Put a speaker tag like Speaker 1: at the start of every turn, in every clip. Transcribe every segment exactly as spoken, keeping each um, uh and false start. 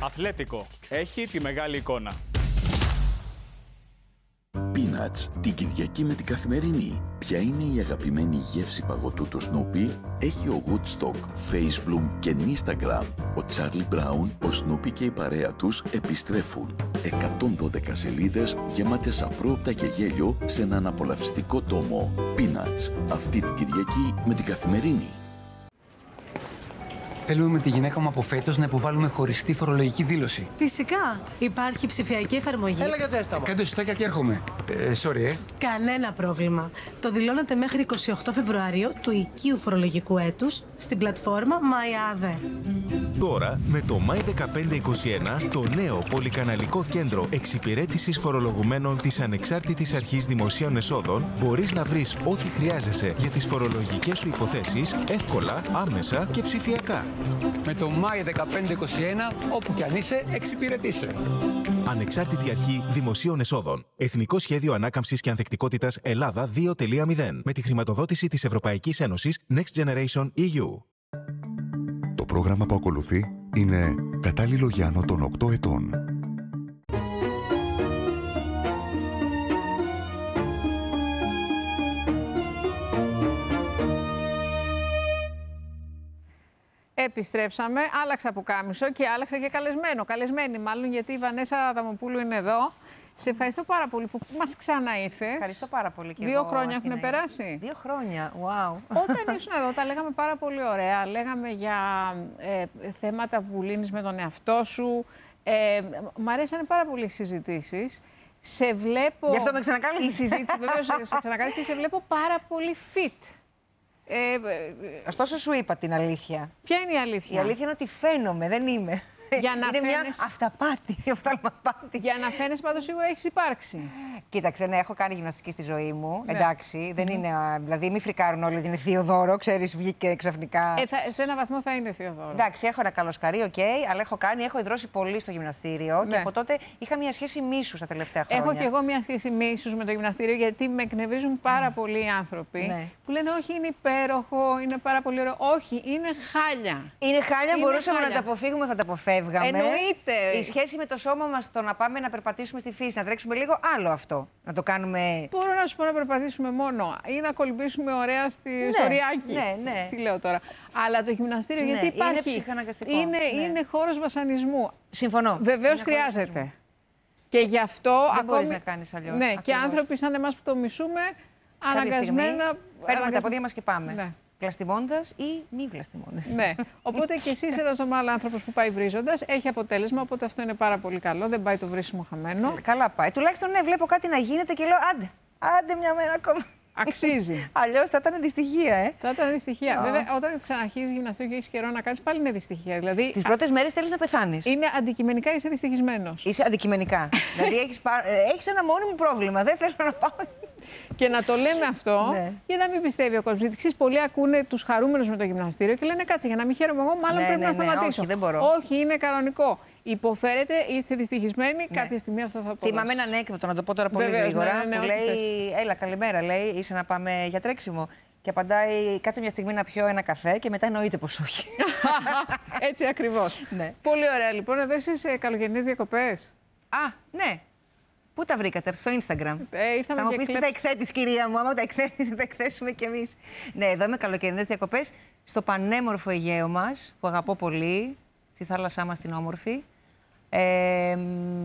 Speaker 1: Αθλέτικο. Έχει τη μεγάλη εικόνα.
Speaker 2: Peanuts, την Κυριακή με την Καθημερινή. Ποια είναι η αγαπημένη γεύση παγωτού του Snoopy? Έχει ο Woodstock, Facebook και Instagram. Ο Charlie Brown, ο Snoopy και η παρέα τους επιστρέφουν. εκατόν δώδεκα σελίδες γεμάτες απρόοπτα και γέλιο σε έναν απολαυστικό τόμο. Peanuts, αυτή την Κυριακή με την Καθημερινή.
Speaker 3: Θέλουμε με τη γυναίκα μου από φέτος να υποβάλουμε χωριστή φορολογική δήλωση.
Speaker 4: Φυσικά. Υπάρχει ψηφιακή εφαρμογή.
Speaker 5: Έλα για ζέστα.
Speaker 3: Κάντε σωστάκια και έρχομαι. Ε, sorry, ε.
Speaker 4: Κανένα πρόβλημα. Το δηλώνετε μέχρι είκοσι οκτώ Φεβρουαρίου του οικείου φορολογικού έτους στην πλατφόρμα MyAde.
Speaker 6: Τώρα, με το μάι δεκαπέντε είκοσι ένα, το νέο πολυκαναλικό κέντρο εξυπηρέτησης φορολογουμένων της Ανεξάρτητης Αρχής Δημοσίων Εσόδων, μπορείς να βρεις ό,τι χρειάζεσαι για τις φορολογικές σου υποθέσεις εύκολα, άμεσα και ψηφιακά.
Speaker 3: Με το Μάη δεκαπέντε είκοσι ένα, όπου κι αν είσαι, εξυπηρετήσε.
Speaker 6: Ανεξάρτητη Αρχή Δημοσίων Εσόδων. Εθνικό Σχέδιο Ανάκαμψης και Ανθεκτικότητας Ελλάδα δύο κόμμα μηδέν. Με τη χρηματοδότηση της Ευρωπαϊκής Ένωσης Next Generation ι γιου.
Speaker 7: Το πρόγραμμα που ακολουθεί είναι κατάλληλο για άνω των οκτώ ετών.
Speaker 8: Επιστρέψαμε, άλλαξα πουκάμισο και άλλαξα και καλεσμένο. Καλεσμένη μάλλον, γιατί η Βανέσα Αδαμοπούλου είναι εδώ. Σε ευχαριστώ πάρα πολύ που μας ξανά ήρθες.
Speaker 9: Ευχαριστώ πάρα πολύ και
Speaker 8: Δύο
Speaker 9: εγώ,
Speaker 8: χρόνια
Speaker 9: Αθηνά.
Speaker 8: έχουν περάσει.
Speaker 9: Δύο χρόνια, wow.
Speaker 8: Όταν ήσουν εδώ, τα λέγαμε πάρα πολύ ωραία. Λέγαμε για ε, θέματα που λύνεις με τον εαυτό σου. Ε, μ' αρέσανε πάρα πολύ οι συζητήσεις. Σε βλέπω...
Speaker 9: Γι' αυτό με ξανακάλεσες.
Speaker 8: Η συζήτηση βεβαίως σε ξανακάλεσε και σε βλέπω πάρα πολύ fit. Ε,
Speaker 9: Ωστόσο σου είπα την αλήθεια.
Speaker 8: Ποια είναι η αλήθεια?
Speaker 9: Η αλήθεια είναι ότι φαίνομαι, δεν είμαι.
Speaker 8: Για να
Speaker 9: είναι
Speaker 8: φαίνες...
Speaker 9: μια αυταπάτη, οφθαλμαπάτη.
Speaker 8: Για να φαίνεσαι πάντως σίγουρα έχεις υπάρξει.
Speaker 9: Κοίταξε, ναι, έχω κάνει γυμναστική στη ζωή μου.
Speaker 8: Ναι.
Speaker 9: Εντάξει, δεν mm-hmm. είναι. Δηλαδή, μη φρικάρουν όλοι ότι είναι Θεοδόρο, ξέρεις, βγήκε ξαφνικά.
Speaker 8: Ε, θα, σε ένα βαθμό θα είναι Θεοδόρο.
Speaker 9: Εντάξει, έχω ένα καλό σκαρί, οκ, okay, αλλά έχω κάνει, έχω ιδρώσει πολύ στο γυμναστήριο ναι. και από τότε είχα μια σχέση μίσους τα τελευταία χρόνια.
Speaker 8: Έχω και εγώ μια σχέση μίσους με το γυμναστήριο, γιατί με εκνευρίζουν πάρα mm. πολλοί οι άνθρωποι ναι. που λένε όχι, είναι υπέροχο, είναι πάρα πολύ ωραίο. Όχι, είναι χάλια.
Speaker 9: Είναι χάλια,
Speaker 8: είναι
Speaker 9: μπορούσαμε
Speaker 8: χάλια.
Speaker 9: να τα αποφύγουμε, θα τα αποφεύγαμε.
Speaker 8: Εννοείται.
Speaker 9: Η σχέση με το σώμα μας, το να πάμε να περπατήσουμε στη φύση, να τρέξουμε λίγο, άλλο αυτό. Να το κάνουμε.
Speaker 8: Μπορώ να σου πω να περπατήσουμε μόνο ή να κολυμπήσουμε ωραία στη
Speaker 9: ναι,
Speaker 8: Σωριάκη.
Speaker 9: Ναι, ναι.
Speaker 8: Τι λέω τώρα. Αλλά το γυμναστήριο,
Speaker 9: ναι,
Speaker 8: γιατί υπάρχει.
Speaker 9: Είναι ψυχαναγκαστικό.
Speaker 8: Είναι,
Speaker 9: ναι.
Speaker 8: είναι χώρος βασανισμού.
Speaker 9: Συμφωνώ.
Speaker 8: Βεβαίως χρειάζεται. Και γι' αυτό.
Speaker 9: Δεν
Speaker 8: ακόμη...
Speaker 9: μπορείς να κάνεις αλλιώς.
Speaker 8: Ναι,
Speaker 9: ακριβώς.
Speaker 8: και άνθρωποι σαν εμάς που το μισούμε, αναγκασμένα.
Speaker 9: Παίρνουμε αναγκασ... τα πόδια μας και πάμε.
Speaker 8: Ναι.
Speaker 9: Κλαστιμώντας ή μη κλαστιμώντας.
Speaker 8: Ναι. Οπότε και εσύ είσαι ένας normal άνθρωπος που πάει βρίζοντας, έχει αποτέλεσμα, οπότε αυτό είναι πάρα πολύ καλό. Δεν πάει το βρίσιμο χαμένο.
Speaker 9: Καλά πάει. Τουλάχιστον ναι, βλέπω κάτι να γίνεται και λέω άντε, άντε μια μέρα ακόμα.
Speaker 8: Αξίζει.
Speaker 9: Αλλιώς θα ήταν δυστυχία, ε.
Speaker 8: Θα ήταν δυστυχία. Oh. Βέβαια, όταν ξαναρχίζεις γυμναστήριο και έχεις καιρό να κάνεις, πάλι είναι δυστυχία. Δηλαδή,
Speaker 9: τις πρώτες μέρες θέλεις να πεθάνεις.
Speaker 8: Είναι αντικειμενικά, είσαι δυστυχισμένος.
Speaker 9: Είσαι αντικειμενικά. Δηλαδή έχεις, πα... έχεις ένα μόνιμο πρόβλημα. Δεν θέλω να πάω.
Speaker 8: Και να το λέμε αυτό, ναι. για να μην πιστεύει ο κόσμος. Γιατί ξέρεις, πολλοί ακούνε τους χαρούμενους με το γυμναστήριο και λένε κάτσε, για να μην χαίρομαι εγώ, μάλλον
Speaker 9: ναι,
Speaker 8: πρέπει
Speaker 9: ναι,
Speaker 8: να
Speaker 9: ναι,
Speaker 8: σταματήσω.
Speaker 9: Όχι, δεν μπορώ.
Speaker 8: Όχι, είναι κανονικό. Υποφέρετε, είστε δυστυχισμένοι, ναι. κάποια στιγμή αυτό θα πω.
Speaker 9: Θυμάμαι έναν έκδοτο, να το πω τώρα πολύ
Speaker 8: Βεβαίως,
Speaker 9: γρήγορα,
Speaker 8: ναι, ναι, ναι,
Speaker 9: που λέει, θες. Έλα, καλημέρα, λέει, είσαι να πάμε για τρέξιμο. Και απαντάει, κάτσε μια στιγμή να πιω ένα καφέ και μετά εννοείται πως όχι.
Speaker 8: Έτσι ακριβώς.
Speaker 9: Ναι.
Speaker 8: Πολύ ωραία, λοιπόν, εδώ είσαι σε καλοκαιρινές διακοπές.
Speaker 9: Α, ναι. Πού τα βρήκατε, στο Instagram.
Speaker 8: Ε,
Speaker 9: θα μου πεις τι τα εκθέτεις, κυρία μου, άμα τα εκθέτεις, θα τα εκθέσουμε κι εμείς. Ναι, εδώ είμαι καλοκαιρινές διακοπές, στο πανέμορφο Αιγαίο μας, που αγαπώ πολύ, στη θάλασσά μας την όμορφη. Ε,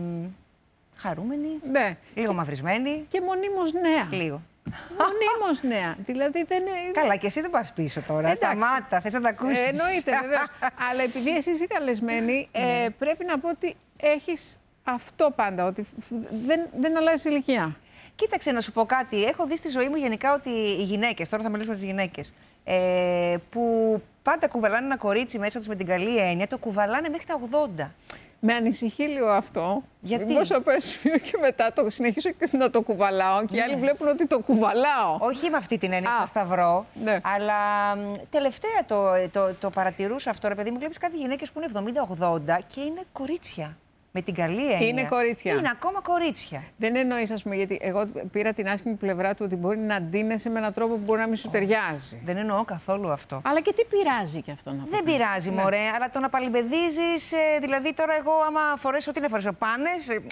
Speaker 9: χαρούμενη,
Speaker 8: ναι.
Speaker 9: λίγο
Speaker 8: και,
Speaker 9: μαυρισμένη.
Speaker 8: Και μονίμως νέα.
Speaker 9: Λίγο.
Speaker 8: Μονίμως νέα. Δηλαδή δεν είναι...
Speaker 9: Καλά, και εσύ δεν πας πίσω τώρα. Εντάξει. Σταμάτα, θες να τα ακούσεις.
Speaker 8: Ε, εννοείται, βέβαια. Αλλά επειδή εσύ είσαι καλεσμένη, ε, πρέπει να πω ότι έχεις αυτό πάντα, ότι δεν, δεν αλλάζει ηλικία.
Speaker 9: Κοίταξε να σου πω κάτι. Έχω δει στη ζωή μου γενικά ότι οι γυναίκες, τώρα θα μιλήσουμε για τις γυναίκες, ε, που πάντα κουβαλάνε ένα κορίτσι μέσα τους με την καλή έννοια, το κουβαλάνε μέχρι τα ογδόντα.
Speaker 8: Με ανησυχεί λίγο αυτό.
Speaker 9: Γιατί?
Speaker 8: Μήπως από ένα σημείο και μετά το συνεχίσω και να το κουβαλάω και οι άλλοι βλέπουν ότι το κουβαλάω.
Speaker 9: Όχι με αυτή την έννοια, σαν σταυρό.
Speaker 8: Ναι.
Speaker 9: Αλλά τελευταία το, το, το παρατηρούσα αυτό, ρε παιδί μου. Βλέπεις κάτι γυναίκες που είναι εβδομήντα ογδόντα και είναι κορίτσια. Με την καλή έννοια.
Speaker 8: Είναι κορίτσια.
Speaker 9: Είναι ακόμα κορίτσια.
Speaker 8: Δεν εννοείς, ας πούμε, γιατί εγώ πήρα την άσχημη πλευρά του ότι μπορεί να ντύνεσαι με έναν τρόπο που μπορεί να μην σου ταιριάζει.
Speaker 9: Δεν εννοώ καθόλου αυτό.
Speaker 8: Αλλά και τι πειράζει κι αυτό να
Speaker 9: Δεν πειράζει, ναι. Μωρέ, αλλά το να παλιμπεδίζεις, ε, δηλαδή τώρα εγώ άμα φορέσω, τι να φορέσω, πάνες, ε,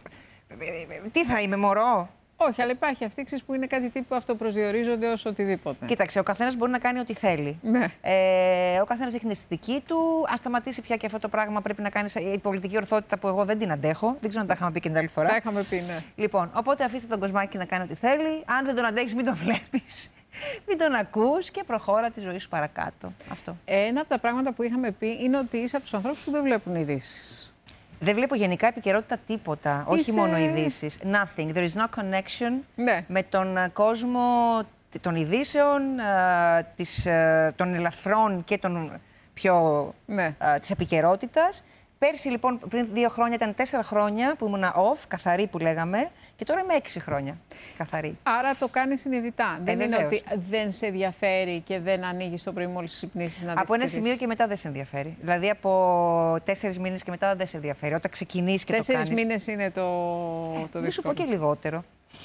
Speaker 9: ε, ε, τι θα είμαι, μωρό.
Speaker 8: Όχι, αλλά υπάρχει αυτή που είναι κάτι τύπου αυτοπροσδιορίζονται ως οτιδήποτε.
Speaker 9: Κοίταξε, ο καθένας μπορεί να κάνει ό,τι θέλει.
Speaker 8: Ναι.
Speaker 9: Ε, ο καθένας έχει την αισθητική του. Αν σταματήσει πια και αυτό το πράγμα, πρέπει να κάνει η πολιτική ορθότητα που εγώ δεν την αντέχω. Δεν ξέρω αν τα είχαμε πει και την άλλη φορά.
Speaker 8: Τα είχαμε πει, ναι.
Speaker 9: Λοιπόν, οπότε αφήστε τον κοσμάκι να κάνει ό,τι θέλει. Αν δεν τον αντέχεις, μην τον βλέπεις. Μην τον ακούς και προχώρα τη ζωή σου παρακάτω. Αυτό.
Speaker 8: Ένα από τα πράγματα που είχαμε πει είναι ότι είσαι από τους ανθρώπους που δεν βλέπουν ειδήσεις.
Speaker 9: Δεν βλέπω γενικά επικαιρότητα τίποτα,
Speaker 8: Είσαι...
Speaker 9: όχι μόνο ειδήσεις. Nothing. There is no connection
Speaker 8: ναι.
Speaker 9: με τον κόσμο των ειδήσεων, uh, της, uh, των ελαφρών και των πιο
Speaker 8: ναι.
Speaker 9: uh, της επικαιρότητας. Πέρσι, λοιπόν, πριν δύο χρόνια ήταν τέσσερα χρόνια που ήμουν off, καθαρή που λέγαμε, και τώρα είμαι έξι χρόνια καθαρή.
Speaker 8: Άρα το κάνεις συνειδητά.
Speaker 9: Ε,
Speaker 8: δεν
Speaker 9: βεβαίως.
Speaker 8: είναι ότι δεν σε ενδιαφέρει και δεν ανοίγεις το πρωί μόλις ξυπνήσεις να δεις.
Speaker 9: Από ένα σημείο και μετά δεν σε ενδιαφέρει. Δηλαδή από τέσσερις μήνες και μετά δεν σε ενδιαφέρει. Όταν ξεκινήσεις και
Speaker 8: τέσσερις
Speaker 9: το κάνεις.
Speaker 8: μήνες είναι το, το δύσκολο.
Speaker 9: Μη σου πω και λιγότερο.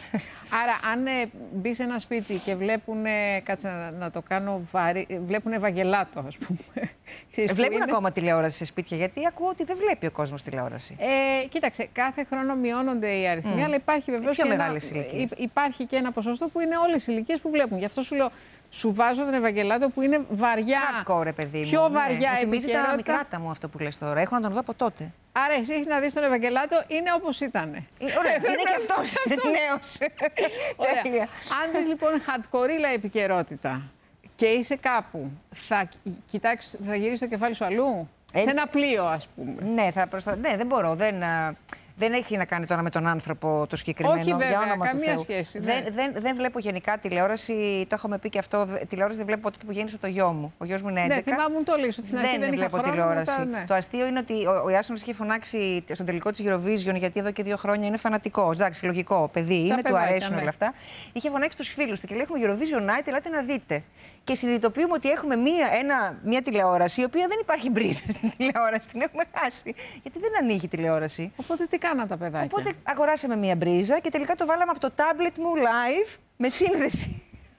Speaker 8: Άρα, αν ε, μπει σε ένα σπίτι και βλέπουν, κάτσε να, να το κάνω βαρύ, βλέπουν Ευαγγελάτο, ας πούμε.
Speaker 9: Βλέπουν
Speaker 8: είναι...
Speaker 9: ακόμα τηλεόραση σε σπίτια, γιατί ακούω ότι δεν βλέπει ο κόσμος τηλεόραση.
Speaker 8: Ε, κοίταξε, κάθε χρόνο μειώνονται οι αριθμοί, mm. αλλά υπάρχει βεβαίως
Speaker 9: πιο
Speaker 8: και
Speaker 9: μεγάλες
Speaker 8: ένα,
Speaker 9: ηλικίες.
Speaker 8: υπάρχει και ένα ποσοστό που είναι όλες οι ηλικίες που βλέπουν. Γι' αυτό σου λέω, σου βάζω τον Ευαγγελάτο που είναι βαριά.
Speaker 9: Hardcore, παιδί μου.
Speaker 8: Πιο βαριά
Speaker 9: ναι. Θυμίζει
Speaker 8: επικαιρότητα.
Speaker 9: τα μικράτα μου αυτό που λες τώρα. Έχω να τον δω από τότε.
Speaker 8: Άρα, εσύ έχεις να δεις τον Ευαγγελάτο, είναι όπως ήταν.
Speaker 9: Ωραία, είναι και αυτός νέος.
Speaker 8: Ωραία. Αν δεις λοιπόν hardcore επικαιρότητα και είσαι κάπου, θα, κοιτάξεις, θα γυρίσεις το κεφάλι σου αλλού, ε, σε ένα πλοίο, ας πούμε.
Speaker 9: Ναι, θα προσθα... ναι, δεν μπορώ. Δεν, δεν έχει να κάνει τώρα με τον άνθρωπο το συγκεκριμένο.
Speaker 8: Όχι, βέβαια,
Speaker 9: για όνομα
Speaker 8: καμία
Speaker 9: του Θεού.
Speaker 8: σχέση. Ναι.
Speaker 9: Δεν, δεν, δεν βλέπω γενικά τηλεόραση. Το έχουμε πει και αυτό. Τηλεόραση δεν βλέπω από τότε που γέννησε το γιο μου. Ο γιος μου είναι έντεκα.
Speaker 8: Ναι, θυμάμαι μου το λες, ότι στην αρχή
Speaker 9: δεν,
Speaker 8: δεν
Speaker 9: βλέπω
Speaker 8: χρόνο,
Speaker 9: τηλεόραση.
Speaker 8: μετά, ναι.
Speaker 9: Το αστείο είναι ότι ο, ο Ιάσονας είχε φωνάξει στον τελικό της Eurovision, γιατί εδώ και δύο χρόνια είναι φανατικός. Εντάξει, λογικό παιδί είναι, του αρέσουν
Speaker 8: ναι. όλα
Speaker 9: αυτά. Είχε φωνάξει στους φίλους του και λέει: έχουμε Eurovision Night, ελάτε να δείτε. Και συνειδητοποιούμε ότι έχουμε μία, ένα, μία τηλεόραση, η οποία δεν υπάρχει μπρίζα στην τηλεόραση. Την έχουμε χάσει. Γιατί δεν ανοίγει η τηλεόραση.
Speaker 8: Οπότε τι κάναν τα παιδάκια.
Speaker 9: Οπότε αγοράσαμε μία μπρίζα και τελικά το βάλαμε από το τάμπλετ μου live με σύνδεση.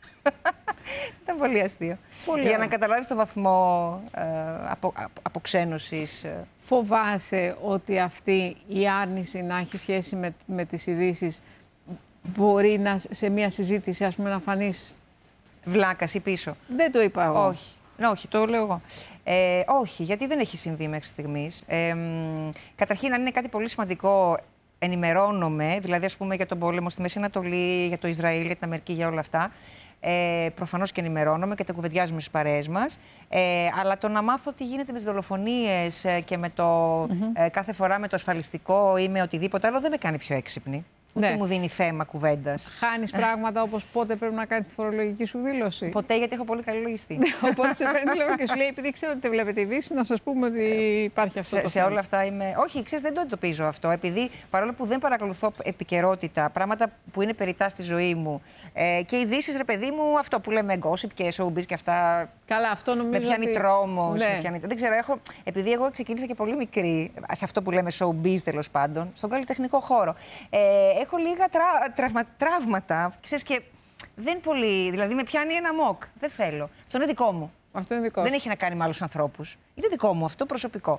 Speaker 9: Ήταν πολύ αστείο.
Speaker 8: Πολύ
Speaker 9: Για
Speaker 8: ωραία.
Speaker 9: να καταλάβεις το βαθμό ε, απο, απο, αποξένωσης. Ε.
Speaker 8: Φοβάσαι ότι αυτή η άρνηση να έχει σχέση με, με τις ειδήσεις μπορεί να, σε μια συζήτηση, ας πούμε, να φανείς...
Speaker 9: Βλάκας ή πίσω.
Speaker 8: Δεν το είπα εγώ.
Speaker 9: Όχι. Ναι, όχι, το λέω εγώ. Ε, όχι, γιατί δεν έχει συμβεί μέχρι στιγμής. Ε, καταρχήν, αν είναι κάτι πολύ σημαντικό, ενημερώνομαι, δηλαδή, ας πούμε, για τον πόλεμο στη Μέση Ανατολή, για το Ισραήλ, για την Αμερική, για όλα αυτά. Ε, προφανώς και ενημερώνομαι και τα κουβεντιάζουμε στις παρέες μας. Ε, αλλά το να μάθω τι γίνεται με τις δολοφονίες ε, και με το, mm-hmm. ε, κάθε φορά με το ασφαλιστικό ή με οτιδήποτε άλλο δεν με κάνει πιο έξυπνη. Ούτε
Speaker 8: ναι.
Speaker 9: μου δίνει θέμα κουβέντας.
Speaker 8: Χάνεις πράγματα όπως πότε πρέπει να κάνεις τη φορολογική σου δήλωση.
Speaker 9: Ποτέ, γιατί έχω πολύ καλή λογιστή.
Speaker 8: Οπότε σε παίρνει τηλέφωνο και σου λέει: επειδή ξέρω ότι δεν βλέπετε ειδήσεις, να σας πούμε ότι υπάρχει αυτό.
Speaker 9: Σε,
Speaker 8: το
Speaker 9: σε όλα αυτά είμαι. Όχι, ξέρεις, δεν το εντοπίζω αυτό. Επειδή παρόλο που δεν παρακολουθώ επικαιρότητα, πράγματα που είναι περιττά στη ζωή μου ε, και ειδήσεις, ρε παιδί μου, αυτό που λέμε gossip και showbiz και αυτά.
Speaker 8: Καλά, αυτό νομίζω.
Speaker 9: Με πιάνει
Speaker 8: ότι...
Speaker 9: τρόμος.
Speaker 8: Ναι.
Speaker 9: Με πιάνει... Δεν ξέρω, έχω... επειδή εγώ ξεκίνησα και πολύ μικρή, σε αυτό που λέμε showbiz τέλος πάντων, στον καλλιτεχνικό χώρο. Ε, έχω λίγα τρα... τραυμα... τραύματα. Ξέρεις, και δεν πολύ. Δηλαδή με πιάνει ένα μοκ. Δεν θέλω. Αυτό είναι δικό μου.
Speaker 8: Αυτό είναι δικό.
Speaker 9: Δεν έχει να κάνει με άλλους ανθρώπους. Είναι δικό μου αυτό, προσωπικό.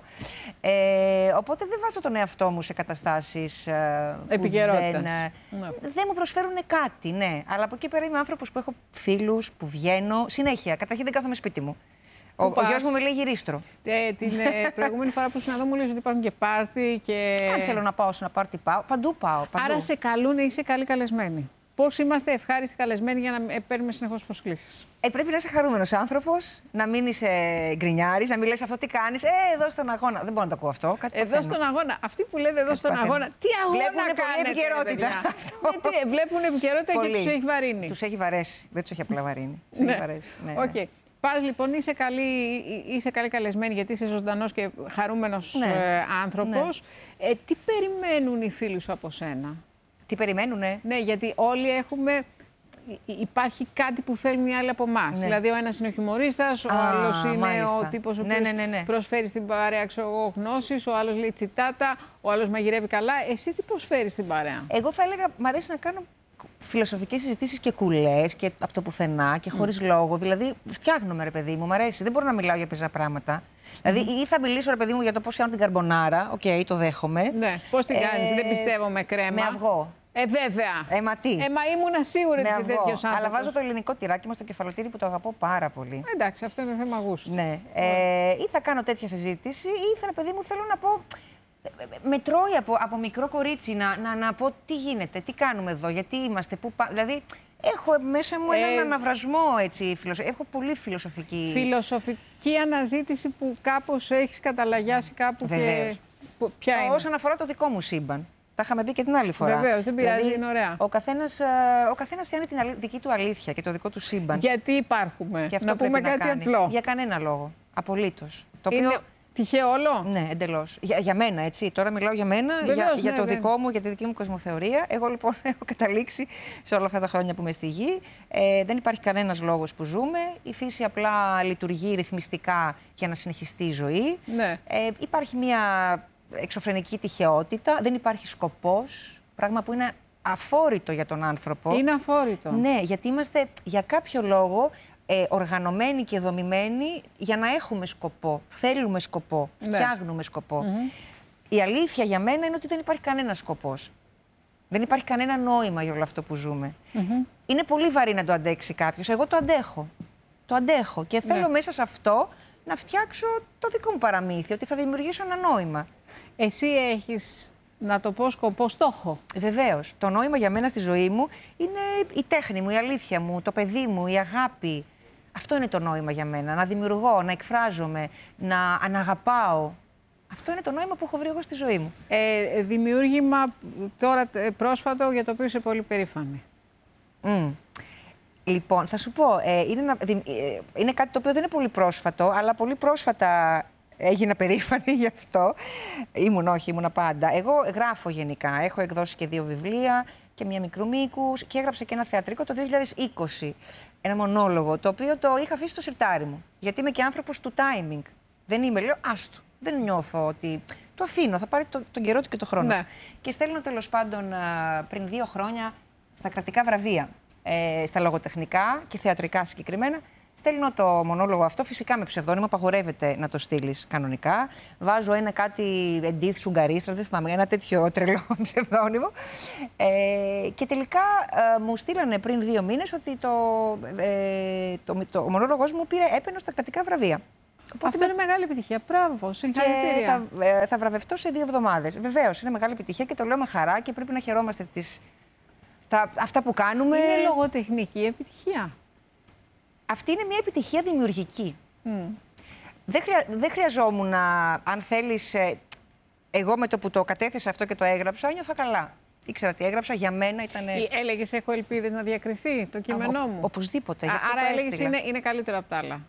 Speaker 9: Ε, οπότε δεν βάζω τον εαυτό μου σε καταστάσεις ε, που
Speaker 8: επικαιρότητας.
Speaker 9: δεν,
Speaker 8: ναι.
Speaker 9: δεν μου προσφέρουν κάτι, ναι. Αλλά από εκεί πέρα είμαι άνθρωπος που έχω φίλους, που βγαίνω συνέχεια. Καταρχήν δεν κάθομαι σπίτι μου. Ο, ο γιος μου με λέει γυρίστρο.
Speaker 8: Ε, την ε, προηγούμενη φορά που ήσουν εδώ μου λέει ότι υπάρχουν και πάρτι και...
Speaker 9: Αν θέλω να πάω σε ένα πάρτι πάω, παντού πάω. Παντού.
Speaker 8: Άρα σε καλούν, είσαι καλή καλεσμένη. Πώς είμαστε ευχάριστοι καλεσμένοι για να παίρνουμε συνεχώς προσκλήσεις.
Speaker 9: Ε, πρέπει να είσαι χαρούμενος άνθρωπος, να μην είσαι γκρινιάρης, να μην λες αυτό τι κάνεις. Ε, εδώ στον αγώνα. Δεν μπορώ να το ακούω αυτό. Κάτι
Speaker 8: εδώ
Speaker 9: παθαίνω.
Speaker 8: στον αγώνα. Αυτοί που λένε εδώ
Speaker 9: Κάτι
Speaker 8: στον
Speaker 9: παθαίνω.
Speaker 8: αγώνα. Τι αγώνα
Speaker 9: βλέπουν
Speaker 8: κάνετε,
Speaker 9: πολύ επικαιρότητα.
Speaker 8: Γιατί βλέπουν επικαιρότητα και τους έχει βαρύνει.
Speaker 9: Τους έχει βαρέσει. Δεν τους έχει απλά βαρύνει. Τους
Speaker 8: ναι.
Speaker 9: έχει βαρέσει. Ναι,
Speaker 8: okay.
Speaker 9: ναι.
Speaker 8: Πας λοιπόν, είσαι καλή, είσαι καλή καλεσμένη γιατί είσαι ζωντανός και χαρούμενος
Speaker 9: ναι.
Speaker 8: ε, άνθρωπος.
Speaker 9: Ναι.
Speaker 8: Ε, τι περιμένουν οι φίλοι σου από σένα?
Speaker 9: Τι περιμένουνε?
Speaker 8: Ναι, γιατί όλοι έχουμε... υπάρχει κάτι που θέλουν οι άλλοι από εμάς.
Speaker 9: Ναι.
Speaker 8: Δηλαδή, ο ένας είναι ο χιουμορίστας, ο
Speaker 9: Α,
Speaker 8: άλλος είναι
Speaker 9: μάλιστα.
Speaker 8: ο τύπος ο
Speaker 9: Ναι,
Speaker 8: οποίος
Speaker 9: ναι, ναι, ναι.
Speaker 8: προσφέρει στην παρέα ξέρω εγώ, γνώσεις, ο άλλος λέει τσιτάτα, ο άλλος μαγειρεύει καλά. Εσύ τι προσφέρεις στην παρέα?
Speaker 9: Εγώ θα έλεγα, μ' αρέσει να κάνω φιλοσοφικές συζητήσεις και κουλές και από το πουθενά και χωρίς λόγο. Δηλαδή, φτιάχνομαι, ρε παιδί μου, μ' αρέσει. Δεν μπορώ να μιλάω για πεζά πράγματα. Δηλαδή, ή θα μιλήσω, ρε παιδί μου, για το πώς κάνω την καρμπονάρα. Οκ, okay, το δέχομαι.
Speaker 8: Ναι, πώς την κάνεις,
Speaker 9: Ε,
Speaker 8: δεν πιστεύω με κρέμα.
Speaker 9: Με αυγό.
Speaker 8: Ε, βέβαια.
Speaker 9: Ε, μα τι.
Speaker 8: Ε, μα ήμουνα σίγουρη ότι
Speaker 9: Με
Speaker 8: είσαι
Speaker 9: αυγό.
Speaker 8: τέτοιος άνθρωπος.
Speaker 9: Αλλά βάζω το ελληνικό τυράκι μου στο κεφαλοτήρι που το αγαπώ πάρα πολύ.
Speaker 8: Ε, εντάξει, αυτό είναι θέμα γούστου.
Speaker 9: Ναι. Ε, ή θα κάνω τέτοια συζήτηση, ή θα, παιδί μου, θέλω να πω. Με τρώει από, από μικρό κορίτσι να, να, να πω τι γίνεται, τι κάνουμε εδώ, γιατί είμαστε, πού πάμε. Δηλαδή, έχω μέσα μου έναν
Speaker 8: Ε,
Speaker 9: αναβρασμό, έτσι, φιλοσο... έχω πολύ φιλοσοφική...
Speaker 8: Φιλοσοφική αναζήτηση που κάπως έχεις καταλαγιάσει κάπου.
Speaker 9: Βεβαίως.
Speaker 8: Και... Που- Ποια είναι?
Speaker 9: Όσον αφορά το δικό μου σύμπαν. Τα είχαμε πει και την άλλη φορά.
Speaker 8: Βεβαίως, δεν πειράζει,
Speaker 9: Δηλαδή,
Speaker 8: είναι ωραία.
Speaker 9: Ο καθένας, ο καθένας φτιάχνει την αλη- δική του αλήθεια και το δικό του σύμπαν.
Speaker 8: Γιατί υπάρχουμε.
Speaker 9: Και αυτό
Speaker 8: να πούμε
Speaker 9: πρέπει
Speaker 8: κάτι
Speaker 9: να κάνει.
Speaker 8: απλό.
Speaker 9: Για κανένα λόγο. Απολύτως. Το
Speaker 8: Είναι
Speaker 9: οποίο...
Speaker 8: τυχαίο όλο.
Speaker 9: Ναι, εντελώς. Για, για μένα, έτσι. Τώρα μιλάω για μένα,
Speaker 8: Βεβαίως,
Speaker 9: για, για
Speaker 8: ναι,
Speaker 9: το
Speaker 8: ναι.
Speaker 9: δικό μου, για τη δική μου κοσμοθεωρία. Εγώ λοιπόν έχω καταλήξει σε όλα αυτά τα χρόνια που είμαι στη γη. Ε, δεν υπάρχει κανένας λόγος που ζούμε. Η φύση απλά λειτουργεί ρυθμιστικά για να συνεχιστεί η ζωή.
Speaker 8: Ναι.
Speaker 9: Ε, υπάρχει μια εξωφρενική τυχαιότητα. Δεν υπάρχει σκοπός. Πράγμα που είναι αφόρητο για τον άνθρωπο.
Speaker 8: Είναι αφόρητο.
Speaker 9: Ναι, γιατί είμαστε για κάποιο λόγο ε, οργανωμένοι και δομημένοι για να έχουμε σκοπό. Θέλουμε σκοπό.
Speaker 8: Ναι.
Speaker 9: Φτιάχνουμε σκοπό. Η αλήθεια για μένα είναι ότι δεν υπάρχει κανένα σκοπός. Δεν υπάρχει κανένα νόημα για όλο αυτό που ζούμε. Είναι πολύ βαρύ να το αντέξει κάποιος. Εγώ το αντέχω. Το αντέχω. Και θέλω
Speaker 8: Ναι.
Speaker 9: μέσα σε αυτό να φτιάξω το δικό μου παραμύθι, ότι θα δημιουργήσω ένα νόημα.
Speaker 8: Εσύ έχεις, να το πω σκοπό, στόχο.
Speaker 9: Βεβαίως. Το νόημα για μένα στη ζωή μου είναι η τέχνη μου, η αλήθεια μου, το παιδί μου, η αγάπη. Αυτό είναι το νόημα για μένα. Να δημιουργώ, να εκφράζομαι, να αναγαπάω. Αυτό είναι το νόημα που έχω βρει εγώ στη ζωή μου.
Speaker 8: Ε, δημιούργημα τώρα ε, πρόσφατο για το οποίο είσαι πολύ περήφανη.
Speaker 9: Μμ. Λοιπόν, θα σου πω, ε, είναι, ένα, δη- ε, είναι κάτι το οποίο δεν είναι πολύ πρόσφατο, αλλά πολύ πρόσφατα έγινα περήφανη γι' αυτό. Ήμουν, όχι, ήμουνα πάντα. Εγώ γράφω γενικά. Έχω εκδώσει και δύο βιβλία και μία μικρού μήκους και έγραψα και ένα θεατρικό το δύο χιλιάδες είκοσι. Ένα μονόλογο, το οποίο το είχα αφήσει στο σιρτάρι μου. Γιατί είμαι και άνθρωπος του timing. Δεν είμαι, λέω, άστο. Δεν νιώθω ότι. Το αφήνω, θα πάρει το, τον καιρό του και τον χρόνο.
Speaker 8: Ναι.
Speaker 9: του. Και στέλνω τέλος πάντων α, πριν δύο χρόνια στα κρατικά βραβεία, ε, στα λογοτεχνικά και θεατρικά συγκεκριμένα. Στέλνω το μονόλογο αυτό, φυσικά με ψευδόνυμο, απαγορεύεται να το στείλει κανονικά. Βάζω ένα κάτι Εντίθ Σουγκαρίστρα, δεν θυμάμαι, ένα τέτοιο τρελό ψευδόνυμο. Ε, και τελικά ε, μου στείλανε πριν δύο μήνες ότι το, ε, το, το, το, ο μονόλογος μου πήρε έπαινο στα κρατικά βραβεία.
Speaker 8: Αυτό είναι μεγάλη επιτυχία. Μπράβο,
Speaker 9: Και
Speaker 8: συγχαρητήρια.
Speaker 9: θα, ε, θα βραβευτώ σε δύο εβδομάδες. Βεβαίως, είναι μεγάλη επιτυχία και το λέω με χαρά και πρέπει να χαιρόμαστε τις, τα, αυτά που κάνουμε.
Speaker 8: Είναι λογοτεχνική επιτυχία.
Speaker 9: Αυτή είναι μια επιτυχία δημιουργική.
Speaker 8: Mm.
Speaker 9: Δεν, χρεια, δεν χρειαζόμουν να, αν θέλεις, ε, εγώ με το που το κατέθεσα αυτό και το έγραψα, νιώθα καλά. Ήξερα τι έγραψα, για μένα ήταν.
Speaker 8: Έλεγε, έχω ελπίδες να διακριθεί το κείμενό μου.
Speaker 9: Οπωσδήποτε. Γι' αυτό
Speaker 8: Άρα
Speaker 9: το
Speaker 8: έλεγε
Speaker 9: έστειλα.
Speaker 8: είναι, είναι καλύτερο από τα άλλα.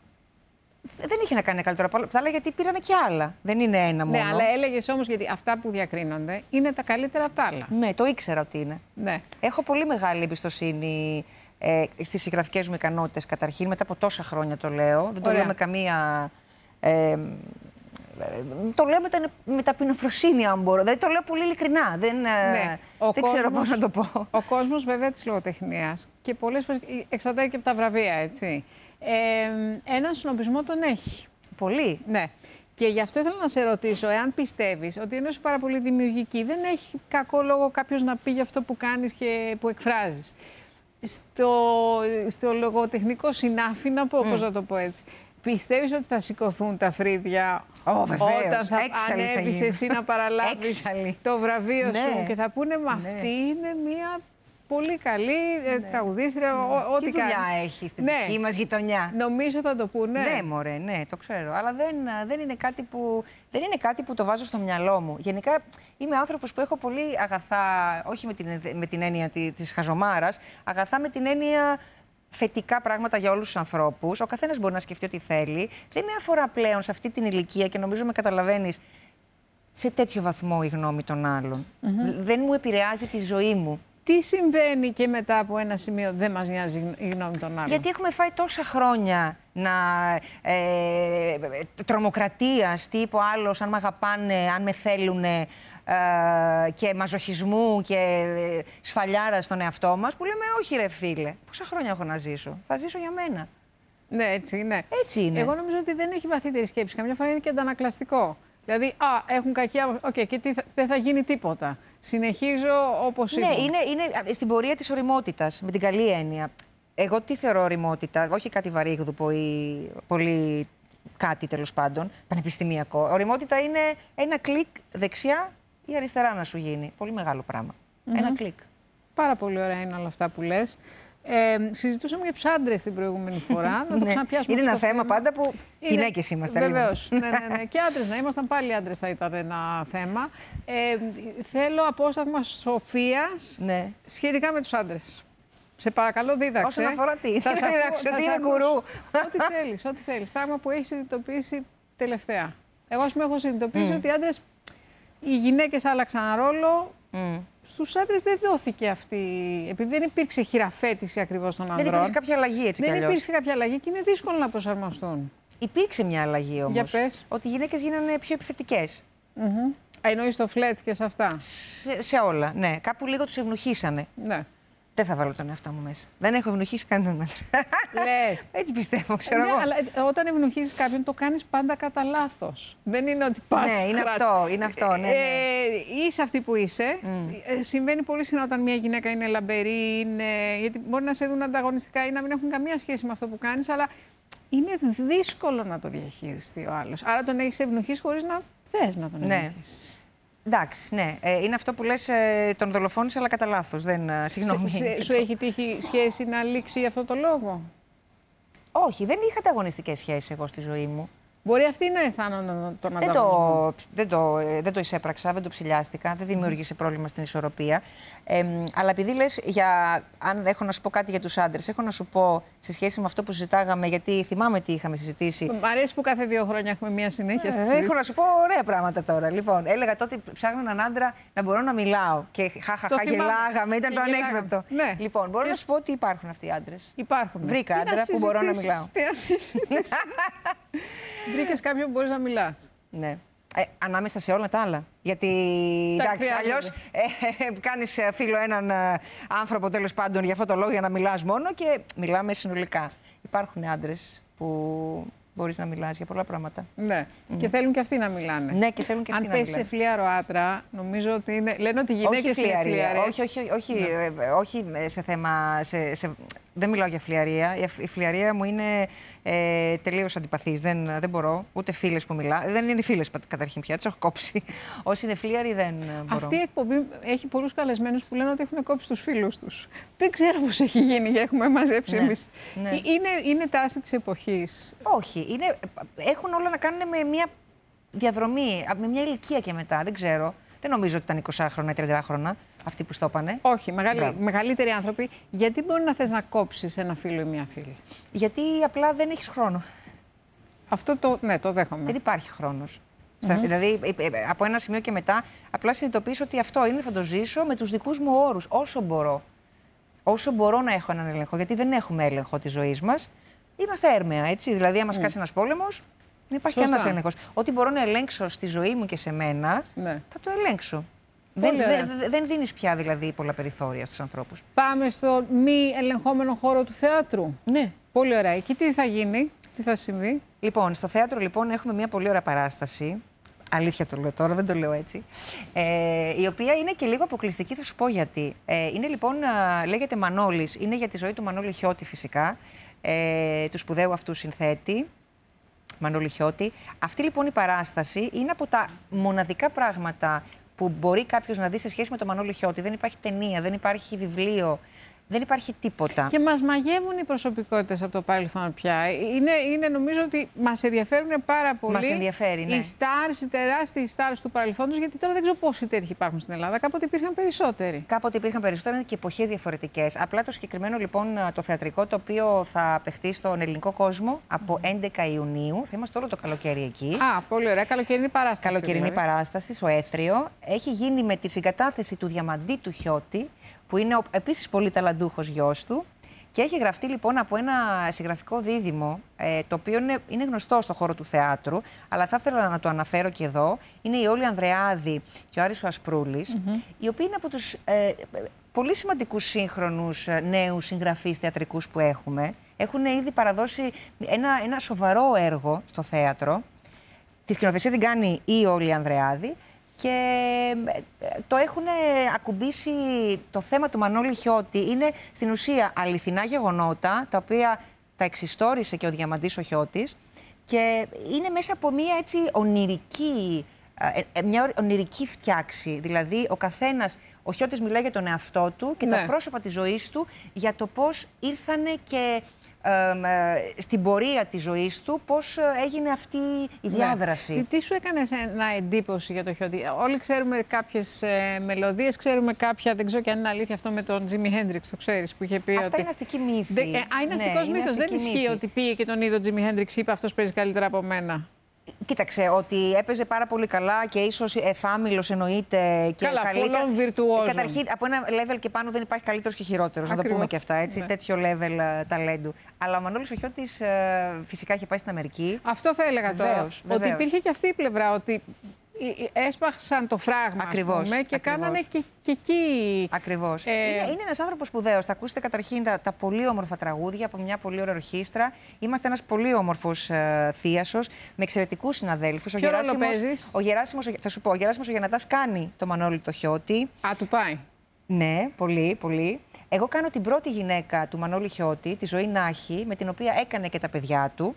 Speaker 9: Δεν είχε να κάνει καλύτερο από τα άλλα, γιατί πήρανε και άλλα. Δεν είναι ένα μόνο.
Speaker 8: Ναι, αλλά έλεγε όμως γιατί αυτά που διακρίνονται είναι τα καλύτερα από τα άλλα.
Speaker 9: Ναι, το ήξερα ότι είναι.
Speaker 8: Ναι.
Speaker 9: Έχω πολύ μεγάλη εμπιστοσύνη ε, στις συγγραφικές μου ικανότητες, καταρχήν, μετά από τόσα χρόνια το λέω. Δεν το
Speaker 8: Ωραία.
Speaker 9: λέω με καμία. Ε, ε, το λέω με, τα, με ταπεινοφροσύνη, αν μπορώ. Δηλαδή το λέω πολύ ειλικρινά. Δεν, ε,
Speaker 8: Ναι. Ο
Speaker 9: δεν ξέρω
Speaker 8: κόσμος-
Speaker 9: πώς να το πω.
Speaker 8: Ο κόσμος βέβαια της λογοτεχνίας και πολλές φορές εξαρτάται και από τα βραβεία, έτσι. Ε, έναν σνομπισμό τον έχει.
Speaker 9: Πολύ.
Speaker 8: Ναι. Και γι' αυτό ήθελα να σε ρωτήσω, εάν πιστεύεις ότι ενώ είσαι πάρα πολύ δημιουργική, δεν έχει κακό λόγο κάποιος να πει για αυτό που κάνεις και που εκφράζεις. Στο, στο λογοτεχνικό συνάφι, να πω, πώς να το πω έτσι. Πιστεύεις ότι θα σηκωθούν τα φρύδια
Speaker 9: Ω, βεβαίως.
Speaker 8: όταν θα
Speaker 9: Έξαλλη θα
Speaker 8: ανέβεις
Speaker 9: γίνω.
Speaker 8: εσύ να παραλάβεις
Speaker 9: Έξαλλη.
Speaker 8: το βραβείο
Speaker 9: Ναι.
Speaker 8: σου και θα πούνε «Μα
Speaker 9: Ναι.
Speaker 8: αυτή είναι μια πολύ καλή ε, τραγουδίστρια, ο- ό,τι
Speaker 9: Τι δουλειά
Speaker 8: κάνεις».
Speaker 9: έχει στην
Speaker 8: Ναι.
Speaker 9: δική μας γειτονιά.
Speaker 8: Νομίζω θα το πούνε.
Speaker 9: Ναι, μωρέ, ναι, το ξέρω. Αλλά δεν, δεν, είναι κάτι που, δεν είναι κάτι που το βάζω στο μυαλό μου. Γενικά είμαι άνθρωπος που έχω πολύ αγαθά, όχι με την, με την έννοια τη- της χαζομάρας, αγαθά με την έννοια θετικά πράγματα για όλους τους ανθρώπους. Ο καθένας μπορεί να σκεφτεί ό,τι θέλει. Δεν με αφορά πλέον σε αυτή την ηλικία και νομίζω με καταλαβαίνεις σε τέτοιο βαθμό η γνώμη των άλλων. Δε- Δεν μου επηρεάζει τη ζωή μου.
Speaker 8: τι συμβαίνει και μετά από ένα σημείο δεν μας νοιάζει η γνώμη των άλλων?
Speaker 9: Γιατί έχουμε φάει τόσα χρόνια να, ε, τρομοκρατίας, τι είπε ο άλλος, αν με αγαπάνε, αν με θέλουνε, ε, και μαζοχισμού και σφαλιάρα στον εαυτό μας, που λέμε όχι ρε φίλε, πόσα χρόνια έχω να ζήσω, θα ζήσω για μένα.
Speaker 8: Ναι, έτσι είναι.
Speaker 9: Έτσι είναι.
Speaker 8: Εγώ νομίζω ότι δεν έχει βαθύτερη σκέψη. Καμιά φορά είναι και αντανακλαστικό. Δηλαδή, α, έχουν κακή άποψη. Οκ, okay, και τι θα, δεν θα γίνει τίποτα. Συνεχίζω όπως
Speaker 9: ναι, είναι. Είναι, είναι στην πορεία της ωριμότητας, με την καλή έννοια. Εγώ τι θεωρώ ωριμότητα, όχι κάτι βαρύγδουπο ή πολύ κάτι τέλος πάντων, πανεπιστημιακό. Ωριμότητα είναι ένα κλικ δεξιά ή αριστερά να σου γίνει. Πολύ μεγάλο πράγμα. Mm-hmm. Ένα κλικ.
Speaker 8: Πάρα πολύ ωραία είναι όλα αυτά που λες. Ε, συζητούσαμε για τους άντρες την προηγούμενη φορά. Να το ξαναπιάσουμε.
Speaker 9: Είναι ένα θέμα, θέμα πάντα που είναι... γυναίκες είμαστε.
Speaker 8: Βεβαίως. ναι, ναι, ναι. Και άντρες να ήμασταν, πάλι άντρες θα ήταν ένα θέμα. Ε, θέλω απόσταγμα σοφίας
Speaker 9: ναι.
Speaker 8: σχετικά με τους άντρες. Σε παρακαλώ, δίδαξε.
Speaker 9: Όσον αφορά τι, θα
Speaker 8: θα
Speaker 9: δίδαξε, ότι είναι γκουρού.
Speaker 8: Ό,τι θέλεις, ό,τι θέλεις. Πράγμα που έχεις συνειδητοποιήσει τελευταία. Εγώ, ας πούμε, έχω συνειδητοποιήσει mm. ότι οι άντρες, οι γυναίκες άλλαξαν ρόλο. Mm. Στους άντρες δεν δόθηκε αυτή, επειδή δεν υπήρξε χειραφέτηση ακριβώς των ανδρών.
Speaker 9: Δεν υπήρξε κάποια αλλαγή έτσι κι αλλιώς.
Speaker 8: Δεν υπήρξε κάποια αλλαγή και είναι δύσκολο να προσαρμοστούν.
Speaker 9: Υπήρξε μια αλλαγή όμως.
Speaker 8: Για πες.
Speaker 9: Ότι οι γυναίκες γίνανε πιο επιθετικές.
Speaker 8: Mm-hmm. Εννοείς το φλετ και σε αυτά.
Speaker 9: Σε, σε όλα, ναι. Κάπου λίγο τους ευνουχίσανε.
Speaker 8: Ναι.
Speaker 9: Δεν θα βάλω τον εαυτό μου μέσα. Δεν έχω ευνουχίσει κανέναν.
Speaker 8: Λες.
Speaker 9: Έτσι πιστεύω, ξέρω
Speaker 8: ναι,
Speaker 9: εγώ.
Speaker 8: Αλλά όταν ευνουχίζεις κάποιον, το κάνεις πάντα κατά λάθος. Δεν είναι ότι πας.
Speaker 9: Ναι, είναι
Speaker 8: χράτς.
Speaker 9: αυτό, είναι αυτό. Ναι, ναι.
Speaker 8: Ε, είσαι αυτή που είσαι. Mm. Ε, συμβαίνει πολύ συχνά όταν μια γυναίκα είναι λαμπερή, είναι... γιατί μπορεί να σε δουν ανταγωνιστικά ή να μην έχουν καμία σχέση με αυτό που κάνεις, αλλά είναι δύσκολο να το διαχειριστεί ο άλλος. Άρα τον έχεις ευνουχίσει χωρίς να θες να τον ευνουχίσεις. Ναι.
Speaker 9: Εντάξει, ναι. Ε, είναι αυτό που λες, ε, τον δολοφόνησε, αλλά κατά λάθος. Δεν, ε, συγγνώμη.
Speaker 8: Σε, σε, σου έχει τύχει σχέση να λήξει αυτό το λόγο?
Speaker 9: Όχι, δεν είχα ανταγωνιστικές σχέσεις εγώ στη ζωή μου.
Speaker 8: Μπορεί αυτή να αισθάνονταν τον
Speaker 9: δεν
Speaker 8: ανταγωνισμό.
Speaker 9: Το, δεν, το, δεν το εισέπραξα, δεν το ψηλιάστηκα, δεν δημιούργησε πρόβλημα στην ισορροπία. Ε, αλλά επειδή λες, για, αν έχω να σου πω κάτι για τους άντρες, έχω να σου πω σε σχέση με αυτό που συζητάγαμε, γιατί θυμάμαι τι είχαμε συζητήσει.
Speaker 8: Μ' αρέσει που κάθε δύο χρόνια έχουμε μία συνέχεια στη συζήτηση.
Speaker 9: Έχω να σου πω ωραία πράγματα τώρα. Λοιπόν, έλεγα τότε ψάχνω έναν άντρα να μπορώ να μιλάω. Και χαχαχά γελάγαμε, ήταν το ανέκδοτο.
Speaker 8: Ναι.
Speaker 9: Λοιπόν, μπορώ
Speaker 8: και...
Speaker 9: να σου πω ότι υπάρχουν αυτοί οι άντρες.
Speaker 8: Υπάρχουν.
Speaker 9: Βρήκα άντρα που μπορώ να μιλάω.
Speaker 8: Βρήκες κάποιον που μπορείς να μιλάς.
Speaker 9: Ναι. Ε, ανάμεσα σε όλα τα άλλα. Γιατί εντάξει, αλλιώς ε, ε, κάνεις φίλο έναν ε, άνθρωπο τέλος πάντων για αυτό το λόγο για να μιλάς μόνο και μιλάμε συνολικά. Υπάρχουν άντρες που μπορείς να μιλάς για πολλά πράγματα.
Speaker 8: Ναι. Mm. Και θέλουν και αυτοί να μιλάνε.
Speaker 9: Ναι, και θέλουν και αυτοί
Speaker 8: αν
Speaker 9: να μιλάνε.
Speaker 8: Αν πέσει σε φλιάρο άντρα, νομίζω ότι είναι... λένε ότι οι γυναίκες
Speaker 9: όχι
Speaker 8: είναι φλιαρές.
Speaker 9: Όχι, όχι, όχι,
Speaker 8: ναι.
Speaker 9: ε, όχι σε θέμα... Σε, σε, δεν μιλάω για φλιαρία. Η φλιαρία μου είναι ε, τελείως αντιπαθής. Δεν, δεν μπορώ. Ούτε φίλες που μιλάω. Δεν είναι φίλες καταρχήν πια. Τις έχω κόψει. Όσοι είναι φλιαροί δεν μπορώ.
Speaker 8: Αυτή η εκπομπή έχει πολλούς καλεσμένους που λένε ότι έχουν κόψει τους φίλους τους. Δεν ξέρω πώς έχει γίνει και έχουμε μαζέψει
Speaker 9: ναι,
Speaker 8: εμείς.
Speaker 9: Ναι.
Speaker 8: Είναι, είναι τάση της εποχής.
Speaker 9: Όχι. Είναι, έχουν όλα να κάνουν με μια διαδρομή, με μια ηλικία και μετά. Δεν ξέρω. Δεν νομίζω ότι ήταν εικοσάχρονα ή τριαντάχρονα αυτοί που στο έπανε.
Speaker 8: Όχι, μεγάλη, μεγαλύτεροι άνθρωποι. Γιατί μπορεί να θες να κόψεις ένα φίλο ή μια φίλη?
Speaker 9: Γιατί απλά δεν έχεις χρόνο.
Speaker 8: Αυτό το, ναι, το δέχομαι.
Speaker 9: Δεν υπάρχει χρόνος. Mm-hmm. Δηλαδή, από ένα σημείο και μετά, απλά συνειδητοποιήσω ότι αυτό είναι, θα το ζήσω με τους δικούς μου όρους, όσο μπορώ. Όσο μπορώ να έχω έναν έλεγχο, γιατί δεν έχουμε έλεγχο της ζωής μας. Είμαστε έρμεα, έτσι. Δηλαδή, αν μας mm. κάσει ένας πόλεμος, δεν υπάρχει κανένας έλεγχος. Ό,τι μπορώ να ελέγξω στη ζωή μου και σε μένα, ναι. θα το ελέγξω. Δεν, δε, δεν δίνεις πια δηλαδή πολλά περιθώρια στους ανθρώπους.
Speaker 8: Πάμε στο μη ελεγχόμενο χώρο του θεάτρου.
Speaker 9: Ναι.
Speaker 8: Πολύ ωραία. Εκεί τι θα γίνει, τι θα συμβεί?
Speaker 9: Λοιπόν, στο θέατρο λοιπόν έχουμε μια πολύ ωραία παράσταση. Αλήθεια το λέω τώρα, δεν το λέω έτσι. Ε, η οποία είναι και λίγο αποκλειστική, θα σου πω γιατί. Ε, είναι λοιπόν, λέγεται Μανώλης, είναι για τη ζωή του Μανώλη Χιώτη φυσικά, ε, του σπουδαίου αυτού συνθέτη. Μανώλη Χιώτη. Αυτή λοιπόν η παράσταση είναι από τα μοναδικά πράγματα που μπορεί κάποιος να δει σε σχέση με τον Μανώλη Χιώτη. Δεν υπάρχει ταινία, δεν υπάρχει βιβλίο, δεν υπάρχει τίποτα.
Speaker 8: Και μας μαγεύουν οι προσωπικότητες από το παρελθόν πια. Είναι, είναι νομίζω ότι μας ενδιαφέρουν πάρα πολύ.
Speaker 9: Μας ενδιαφέρει, ναι.
Speaker 8: Οι stars, οι τεράστιοι stars του παρελθόντος, γιατί τώρα δεν ξέρω πόσοι τέτοιοι υπάρχουν στην Ελλάδα. Κάποτε υπήρχαν περισσότεροι.
Speaker 9: Κάποτε υπήρχαν περισσότεροι και εποχές διαφορετικές. Απλά το συγκεκριμένο λοιπόν το θεατρικό, το οποίο θα παιχτεί στον ελληνικό κόσμο από έντεκα Ιουνίου. Θα είμαστε όλο το καλοκαίρι εκεί.
Speaker 8: Α, πολύ ωραία. Καλοκαιρινή παράσταση.
Speaker 9: Καλοκαιρινή δηλαδή. παράσταση στο Έθριο. Έχει γίνει με τη συγκατάθεση του Διαμαντή του Χιώτη, που είναι επίσης πολύ ταλαντούχος γιος του. Και έχει γραφτεί λοιπόν από ένα συγγραφικό δίδυμο, ε, το οποίο είναι, είναι γνωστό στον χώρο του θεάτρου, αλλά θα ήθελα να το αναφέρω και εδώ. Είναι η Όλη Ανδρεάδη και ο Άρης ο Ασπρούλης, mm-hmm. οι οποίοι είναι από τους ε, πολύ σημαντικούς σύγχρονους ε, νέους συγγραφείς θεατρικούς που έχουμε. Έχουν ήδη παραδώσει ένα, ένα σοβαρό έργο στο θέατρο. Τη σκηνοθεσία την κάνει η Όλη Ανδρεάδη. Και το έχουν ακουμπήσει το θέμα του Μανώλη Χιώτη. Είναι στην ουσία αληθινά γεγονότα, τα οποία τα εξιστόρισε και ο Διαμαντής ο Χιώτης. Και είναι μέσα από μια έτσι ονειρική, μια ονειρική φτιάξη. Δηλαδή ο καθένας, ο Χιώτης μιλάει για τον εαυτό του και ναι. τα πρόσωπα της ζωής του, για το πώς ήρθανε και Ε, ε, στην πορεία της ζωής του, πώς έγινε αυτή η διάδραση.
Speaker 8: Ναι. Τι, τι σου έκανε ένα εντύπωση για το Χιώτη? Όλοι ξέρουμε κάποιες ε, μελωδίες, ξέρουμε κάποια, δεν ξέρω και αν είναι αλήθεια αυτό με τον Τζίμι Χέντριξ, το ξέρεις, που είχε πει
Speaker 9: Αυτά
Speaker 8: ότι...
Speaker 9: είναι αστική μύθη.
Speaker 8: Δε, ε, α, είναι αστικός ναι, μύθος, δεν ισχύει μύθη. Ότι πήγε και τον είδε ο Τζίμι Χέντριξ, είπε αυτός παίζει καλύτερα από μένα.
Speaker 9: Κοίταξε, ότι έπαιζε πάρα πολύ καλά και ίσως εφάμιλος εννοείται. Και
Speaker 8: καλά,
Speaker 9: καλύτερα.
Speaker 8: πολλών βιρτουόζων.
Speaker 9: Καταρχήν, από ένα level και πάνω δεν υπάρχει καλύτερος και χειρότερος.
Speaker 8: Ακριβώς.
Speaker 9: Να το πούμε και αυτά, έτσι.
Speaker 8: Ναι.
Speaker 9: Τέτοιο level uh, ταλέντου. Αλλά ο Μανώλης ο Χιώτης uh, φυσικά είχε πάει στην Αμερική.
Speaker 8: Αυτό θα έλεγα τώρα.
Speaker 9: Βεβαίως, βεβαίως.
Speaker 8: Ότι υπήρχε και αυτή η πλευρά, ότι έσπαξαν το φράγμα,
Speaker 9: ακριβώς,
Speaker 8: ας πούμε, και
Speaker 9: ακριβώς.
Speaker 8: κάνανε και, και εκεί...
Speaker 9: Ακριβώς.
Speaker 8: Ε...
Speaker 9: Είναι, είναι ένας άνθρωπος σπουδαίος. Θα ακούσετε καταρχήν τα, τα πολύ όμορφα τραγούδια από μια πολύ ωραία ορχήστρα. Είμαστε ένας πολύ όμορφος ε, θίασος, με εξαιρετικούς συναδέλφους.
Speaker 8: Ποιο ρόλο παίζεις?
Speaker 9: Ο Γεράσιμος, θα σου πω, ο Γεράσιμος ο Γεννατάς κάνει το Μανώλη το Χιώτη.
Speaker 8: Α, του πάει.
Speaker 9: Ναι, πολύ, πολύ. Εγώ κάνω την πρώτη γυναίκα του Μανώλη Χιώτη, τη Ζωή Νάχη, με την οποία έκανε και τα παιδιά του.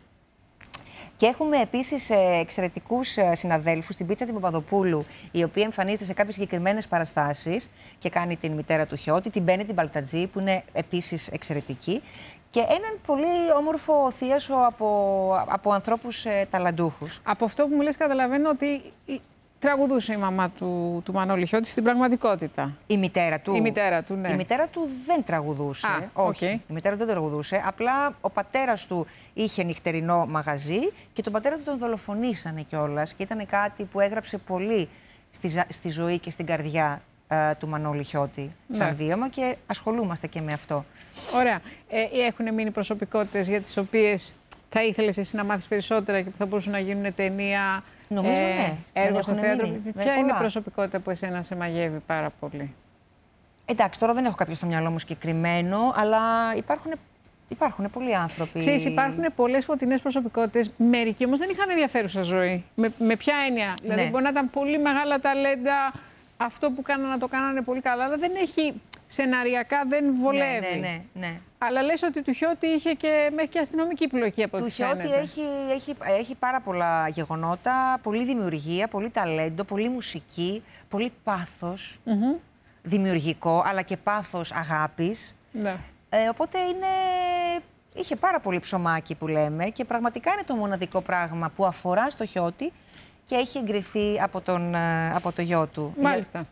Speaker 9: Και έχουμε επίσης εξαιρετικούς συναδέλφους, την Πίτσα την Παπαδοπούλου, η οποία εμφανίζεται σε κάποιες συγκεκριμένες παραστάσεις και κάνει την μητέρα του Χιώτη, την Μπέννη την Παλτατζή, που είναι επίσης εξαιρετική. Και έναν πολύ όμορφο θίασο από, από ανθρώπους ε, ταλαντούχους.
Speaker 8: Από αυτό που μου λες, καταλαβαίνω ότι τραγουδούσε η μαμά του, του Μανώλη Χιώτη στην πραγματικότητα.
Speaker 9: Η μητέρα του.
Speaker 8: Η μητέρα του, ναι.
Speaker 9: Η μητέρα του δεν τραγουδούσε.
Speaker 8: Α,
Speaker 9: όχι.
Speaker 8: Okay.
Speaker 9: Η μητέρα του δεν τραγουδούσε. Απλά ο πατέρας του είχε νυχτερινό μαγαζί και τον πατέρα του τον δολοφονήσανε κιόλας. Και ήταν κάτι που έγραψε πολύ στη, στη ζωή και στην καρδιά ε, του Μανώλη Χιώτη σαν ναι. βίωμα και ασχολούμαστε και με αυτό.
Speaker 8: Ωραία. Ε, έχουν μείνει προσωπικότητες για τις οποίες θα ήθελες εσύ να μάθεις περισσότερα και που θα μπορούσαν να γίνουν ταινία,
Speaker 9: νομίζω, ε, ναι.
Speaker 8: έργο στο θέατρο?
Speaker 9: Μείνει.
Speaker 8: Ποια είναι η προσωπικότητα που εσένα σε μαγεύει πάρα πολύ?
Speaker 9: Εντάξει, τώρα δεν έχω κάποιο στο μυαλό μου συγκεκριμένο, αλλά υπάρχουν, υπάρχουν πολλοί άνθρωποι.
Speaker 8: Ξέρεις, υπάρχουν πολλές φωτεινές προσωπικότητες. Μερικοί όμως δεν είχαν ενδιαφέρουσα ζωή. Με, με ποια έννοια? Ναι. Δηλαδή, μπορεί να ήταν πολύ μεγάλα ταλέντα, αυτό που κάνανε να το κάνανε πολύ καλά, αλλά δεν έχει σεναριακά, δεν βολεύει.
Speaker 9: Ναι, ναι, ναι, ναι.
Speaker 8: Αλλά λες ότι του Χιώτη είχε και μέχρι και αστυνομική επιλογή από ό,τι φαίνεται.
Speaker 9: Του Χιώτη έχει, έχει, έχει πάρα πολλά γεγονότα, πολλή δημιουργία, πολύ ταλέντο, πολύ μουσική, πολύ πάθος, mm-hmm. δημιουργικό, αλλά και πάθος αγάπης. Ναι. Ε, οπότε είναι, είχε πάρα πολύ ψωμάκι που λέμε και πραγματικά είναι το μοναδικό πράγμα που αφορά στο Χιώτη και έχει εγκριθεί από τον, από το γιο του.
Speaker 8: Μάλιστα.